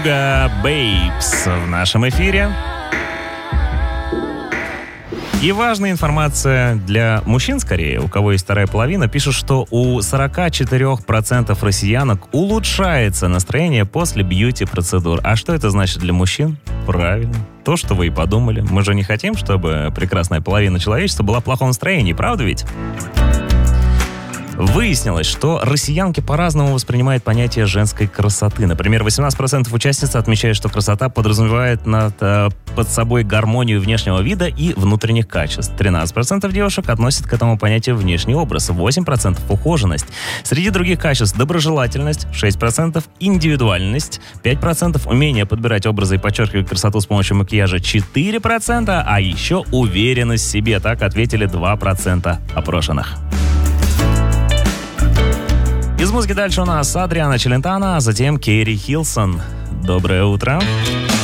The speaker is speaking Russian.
Бейбс в нашем эфире. И важная информация для мужчин, скорее, у кого есть вторая половина, пишут, что у 44% россиянок улучшается настроение после бьюти-процедур. А что это значит для мужчин? Правильно. То, что вы и подумали. Мы же не хотим, чтобы прекрасная половина человечества была в плохом настроении, правда ведь? Выяснилось, что россиянки по-разному воспринимают понятие женской красоты. Например, 18% участниц отмечают, что красота подразумевает под собой гармонию внешнего вида и внутренних качеств. 13% девушек относят к этому понятию внешний образ, 8% ухоженность. Среди других качеств доброжелательность, 6% индивидуальность, 5% умение подбирать образы и подчеркивать красоту с помощью макияжа, 4%, а еще уверенность в себе. Так ответили 2% опрошенных. Из музыки дальше у нас Адриана Челентано, а затем Керри Хилсон. Доброе утро.